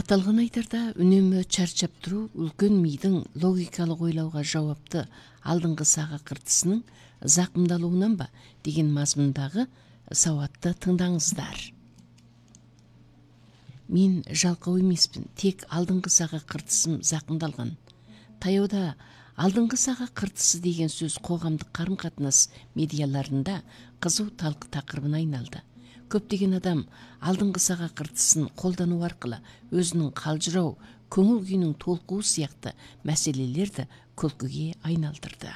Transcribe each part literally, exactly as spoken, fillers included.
Аталган айтарда үнөмө чарчап туруу үлкөн мийдин логикалык ойлоого жауапты алдыңкы сага кыртысынын закымдалуунан ба деген мазмундагы сабатты тыңдаңыздар. Мен жалкоо эмеспин, тек алдыңкы сага кыртысым закымдалган. Таяуда алдыңкы сага кыртысы деген сөз коомдук карым-катнаш медиаларында кызуу талкуу такырыбына айналды. Көптөгөн адам алдыңкы сага кыртысын колдонуу аркылы өзүнүн калжыроо, көңүл күйүнүн толкуу сыяктуу маселелерди күлкүгө айналдырды.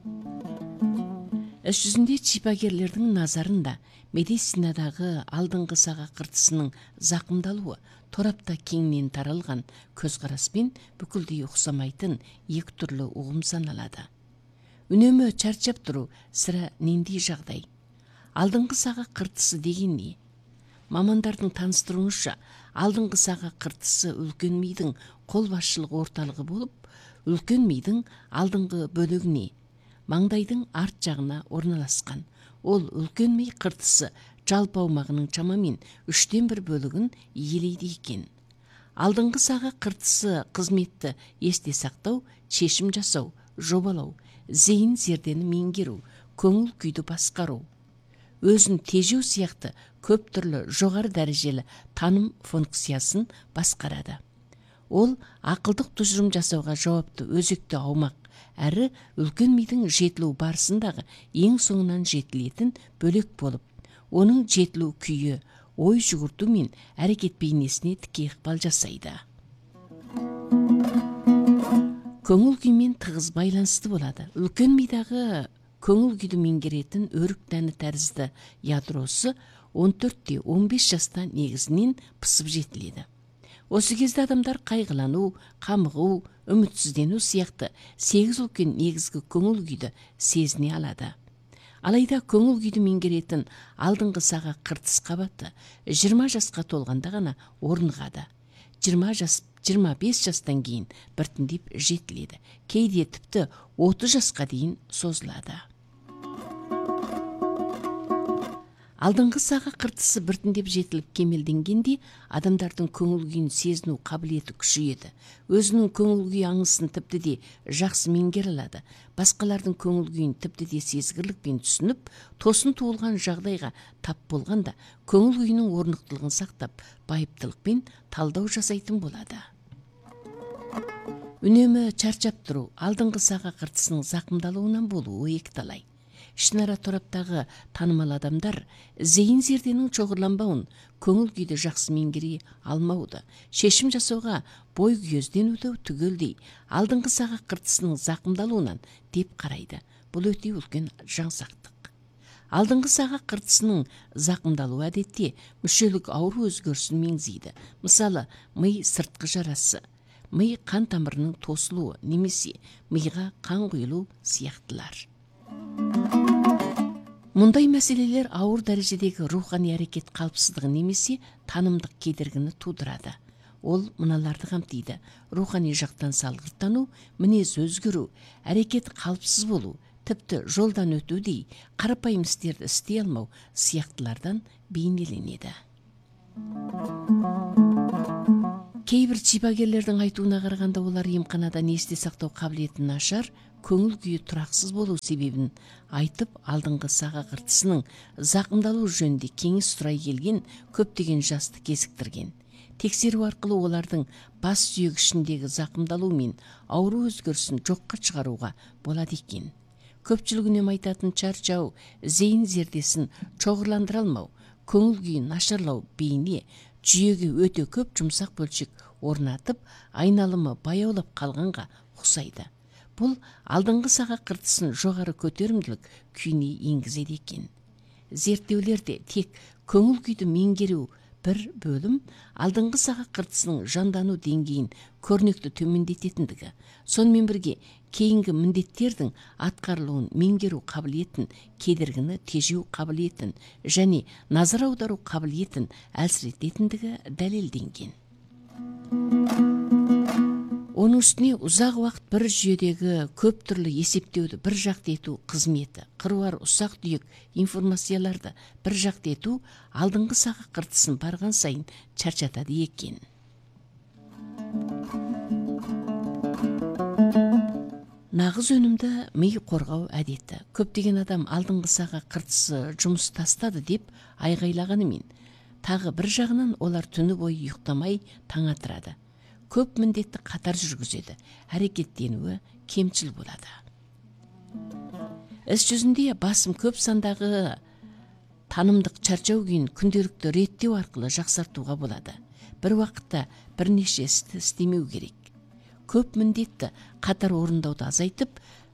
Іс жүзүндө чипагерлердин назарында медицинадагы алдыңкы сага кыртысынын закымдалуу торапта кеңинен таралган көз караспен бүкүлдөй уксамайтын эки түрлүү угум саналады. Үнөмө чарчап туруу сыра нендей жагдай? Алдыңкы сага кыртысы деген эмне? Мамандардын таныстыруунча, алдыңкы сага кыртысы үлкөн мийдин кол башчылык орталыгы болуп, үлкөн мийдин алдыңкы бөлүгүнө, маңдайдын арт жагына орналаскан. Ол үлкөн мий кыртысы жалпы аумагынын чамамен үчтөн бир бөлүгүн ээлейди экен. Алдыңкы сага кыртысы кызметти эсте сактоо, чечим жасоо, жобалоо, зейин зердени меңгерүү, көңүл күйдү башкаруу, өзүн тежөө сыяктуу көп түрлүү жогору дарежелүү таным функциясын башкарады. Ол акылдык тужурум жасоого жооптуу өзөктүү аумак, әрі үлкөн мийдин жетилүү барысындагы эң соңунан жетилетін бөлөк болуп, onun жетилүү күйү, ой жүгүртүү мен аракет бейнесине тикей ыкпал жасайды. Көңүл күй менен тыгыз байланысты болот. Үлкөн мийдагы көңүл күйдү меңгеретін өрүк дәні тәрізді ядросы он төрт он беш жашта негизинен пысып жетиледі. Осы кезде адамдар кайгылануу, камыгуу, үмүтсүздөнүү сыяктуу сегиз үлкен негизги көңүл күйдү сезине алады. Алайда көңүл күйдү меңгеретін алдыңкы сага кыртыс кабаты жыйырма жашка толганда гана орнугады. жыйырма жаш, жыйырма беш жастан кийин биртиндеп жетиледі. Кейде типти отуз жашка дейин созулады. Алдыңкы сага кыртысы биртиндеп жетилип кемелденгенде адамдардын көңүл күйүн сезинүү кабилети күчөйөт. Өзүнүн көңүл күй аңысын типти де жакшы меңгере алады. Башкалардын көңүл күйүн типти де сезгирлик менен түшүнүп, тосын туулган жагдайга тап болгонда көңүл күйүнүн орнуктуулугун сактап, байыптылык менен талдоо жасайтын болот. Үнөмө чарчап туруу алдыңкы сага кыртысынын закымдалуунан болуу эки талай. Ишнара тораптагы таанымал адамдар зейин зерденин чогуланбауын, көңүл күйдү жакшы меңгере алмауду, чечим жасоого бой көздөнүүдө түгөлдөй алдыңкы сага кыртысынын закымдалуунан деп карайды. Бул өтө үлкөн жаңсактык. Алдыңкы сага кыртысынын закымдалуу адетте мүчөлүк ауру өзгөрүшүн меңзейди. Мисалы, мый сырткы жарасы, мый кан тамырынын тосулуу немесе мыйга кан куюлуу сыяктылар. Мындай маселелер ауыр дарежедеги руханий аракет калпсыздыгы немесе таанымдык кедергини туудурады. Ол мыналарды камтыйды: руханий жактан салгырттануу, мүнөз өзгөрүү, аракет калпсыз болуу, типти жолдон өтүүдей карапайым иштерди истей алмау сыяктылардан бейнеленеди. Кейбир чипагерлердин айтууна караганда, олар эмканадан эсте сактоо кабилети нашар, көңүл күйү тураксыз болуу себебин айтып, алдыңкы сага кыртысынын закымдалуу жөнүндө кеңеш сурай келген көптөгөн жашты кезиктирген. Текшерүү аркылуу олардын бас сүйөк ишиндеги закымдалуу менен ауру өзгөрүшүн жокко чыгарууга болот экен. Көпчүлүгүнүн айтатын чарчоо, зейин зердесин чогурландыра алмау, көңүл күйүн нашарлоо бейне жүйөгө өтө көп жумсак бөлчөк орнатып, айналымы баяулап калганга окшойду. Бул алдыңкы сага кыртысын жогору көтөрүмдүүлүк күйүнө энгизет экен. Зерттөөлөрдө тек көңүл күйдү меңгерүү бир бөлүм алдыңкы сага кыртысынын жандануу деңгейин көрнөктүү төмөндөтетиндиги, сонун бирге кейинги милдеттердин аткарылуун меңгерүү кабилетин, кедергини тежөө кабилетин жана назар аударуу кабилетин алсырететиндиги далилденген. Onun üstüne uzak vaqt bir jүйөдөгү көп түрлүү эсептөөдү бир жакты этүү кызмети, кырбар усак түйөк информацияларды бир жакты этүү алдыңкы сага кыртысын барган сайын чарчатады экен. Нағыз өнімді ми қорғау әдеті. Көптеген адам алдыңғы саға қыртысы жұмыс тастады деп айғайлағанымен, тағы бір жағынан олар түні бойы ұйықтамай таң атырады. Көп міндетті қатар жүргізеді, әрекеттенуі кемшіл болады. Іс жүзінде басым көп сандағы танымдық чарчау күйін күнделікті реттеу арқылы жақсартуға болады. Бір уақытта бірнеше істі істемеу керек. Көп міндетті қатар орындауды азайтып,